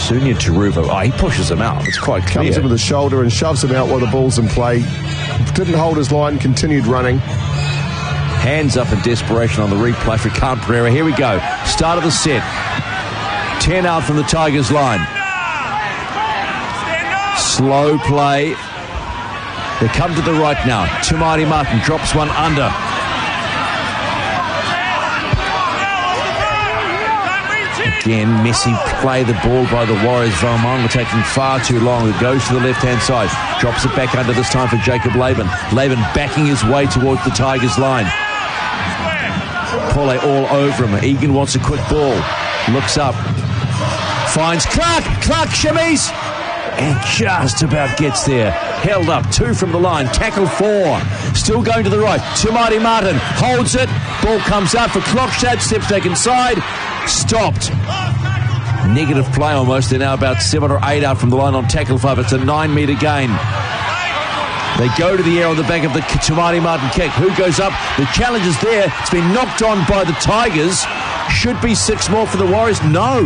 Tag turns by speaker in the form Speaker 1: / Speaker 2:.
Speaker 1: Sunia Taruva. Oh, he pushes him out. It's quite clear.
Speaker 2: Comes in with the shoulder and shoves him out while the ball's in play. Didn't hold his line, continued running.
Speaker 1: Hands up in desperation on the replay for Khan Pereira. Here we go. Start of the set. 10 out from the Tigers line. Slow play. They come to the right now. Tamati Martin drops one under. Again, messy play the ball by the Warriors. Valmonga taking far too long. It goes to the left-hand side. Drops it back under this time for Jacob Laban. Laban backing his way towards the Tigers line. Paulet all over him. Egan wants a quick ball. Looks up. Finds Clark. Clark shimmies. And just about gets there. Held up. 2 from the line. Tackle 4. Still going to the right. Tamati Martin holds it. Ball comes out for Klokstad. Steps back inside. Stopped. Negative play almost. They're now about 7 or 8 out from the line on tackle 5. It's a 9-metre gain. They go to the air on the back of the Tamati Martin kick. Who goes up? The challenge is there. It's been knocked on by the Tigers. Should be 6 more for the Warriors. No.